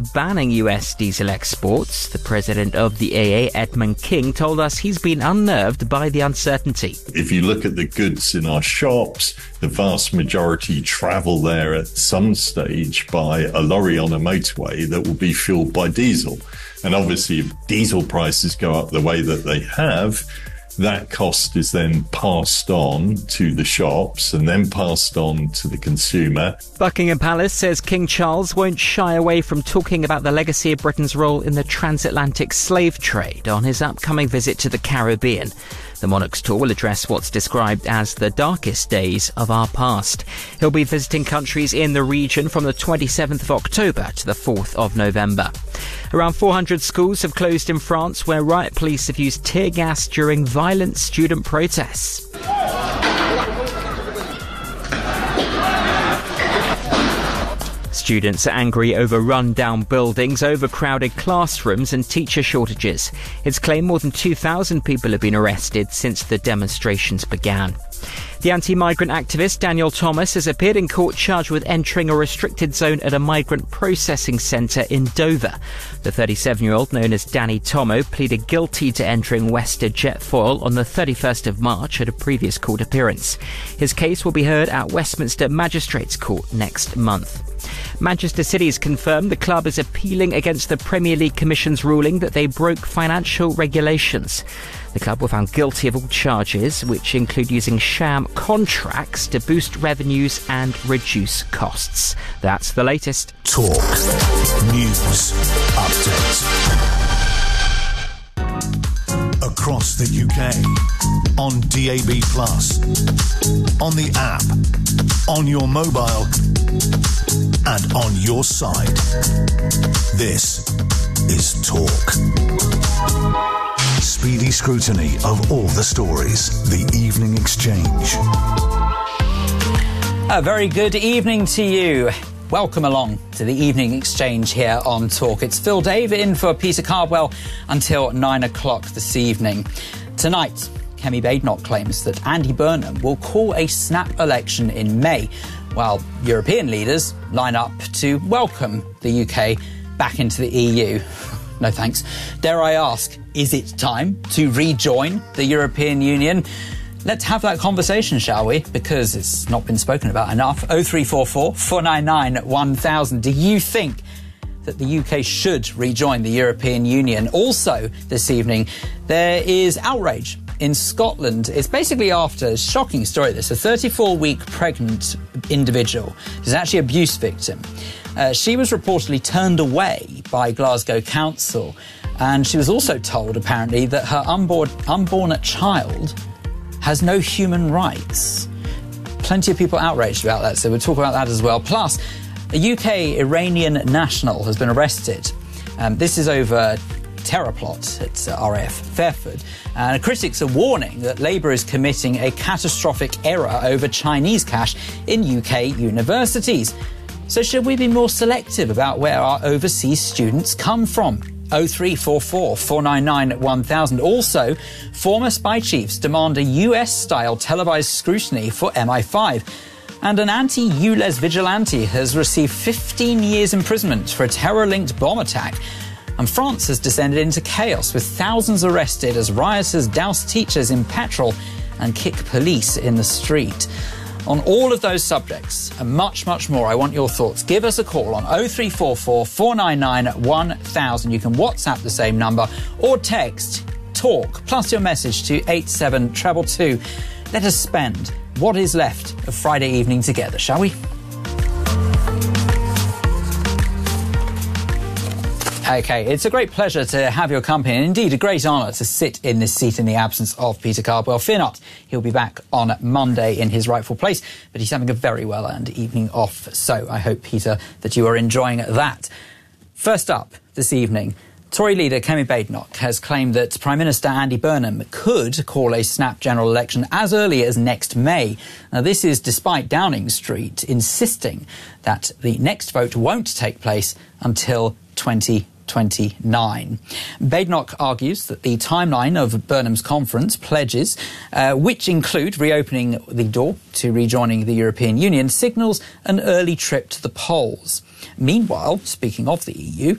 banning US diesel exports, the president of the AA, Edmund King, told us he's been unnerved by the uncertainty. If you look at the goods in our shops, the vast majority travel there at some stage by a lorry on a motorway that will be fueled by diesel. And obviously, if diesel prices go up the way that they have, that cost is then passed on to the shops and then passed on to the consumer. Buckingham Palace says King Charles won't shy away from talking about the legacy of Britain's role in the transatlantic slave trade on his upcoming visit to the Caribbean. The monarch's tour will address what's described as the darkest days of our past. He'll be visiting countries in the region from the 27th of October to the 4th of November. Around 400 schools have closed in France, where riot police have used tear gas during violent student protests. Students are angry over run-down buildings, overcrowded classrooms and teacher shortages. It's claimed more than 2,000 people have been arrested since the demonstrations began. The anti-migrant activist Daniel Thomas has appeared in court charged with entering a restricted zone at a migrant processing centre in Dover. The 37-year-old, known as Danny Tomo, pleaded guilty to entering Wester Jetfoil on the 31st of March at a previous court appearance. His case will be heard at Westminster Magistrates Court next month. Manchester City has confirmed the club is appealing against the Premier League Commission's ruling that they broke financial regulations. The club were found guilty of all charges, which include using sham contracts to boost revenues and reduce costs. That's the latest. Talk News Update. Across the UK, on DAB+, on the app, on your mobile, and on your side. This is Talk. Speedy scrutiny of all the stories. The Evening Exchange. A very good evening to you. Welcome along to the Evening Exchange here on Talk. It's Phil Dave in for Peter Cardwell until 9 o'clock this evening. Tonight, Kemi Badenoch claims that Andy Burnham will call a snap election in May, while European leaders line up to welcome the UK back into the EU. No thanks. Dare I ask, is it time to rejoin the European Union? Let's have that conversation, shall we? Because it's not been spoken about enough. 0344 499 1000. Do you think that the UK should rejoin the European Union? Also, this evening, there is outrage in Scotland. It's basically after a shocking story. This a 34-week pregnant individual who's actually an abuse victim. She was reportedly turned away by Glasgow Council, and she was also told, apparently, that her unborn child has no human rights. Plenty of people outraged about that, so we'll talk about that as well. Plus, a UK Iranian national has been arrested. This is over terror plot at RAF Fairford. And critics are warning that Labour is committing a catastrophic error over Chinese cash in UK universities. So should we be more selective about where our overseas students come from? 0344 499 1000. Also, former spy chiefs demand a US-style televised scrutiny for MI5. And an anti-ULEZ vigilante has received 15 years imprisonment for a terror-linked bomb attack. And France has descended into chaos, with thousands arrested as rioters douse teachers in petrol and kick police in the street. On all of those subjects and much, much more, I want your thoughts. Give us a call on 0344 499 1000. You can WhatsApp the same number or text TALK plus your message to 87222. Let us spend what is left of Friday evening together, shall we? OK, it's a great pleasure to have your company, and indeed a great honour to sit in this seat in the absence of Peter Cardwell. Fear not, he'll be back on Monday in his rightful place, but he's having a very well-earned evening off, so I hope, Peter, that you are enjoying that. First up this evening, Tory leader Kemi Badenoch has claimed that Prime Minister Andy Burnham could call a snap general election as early as next May. Now, this is despite Downing Street insisting that the next vote won't take place until 2029. Badenoch argues that the timeline of Burnham's conference pledges, which include reopening the door to rejoining the European Union, signals an early trip to the polls. Meanwhile, speaking of the EU,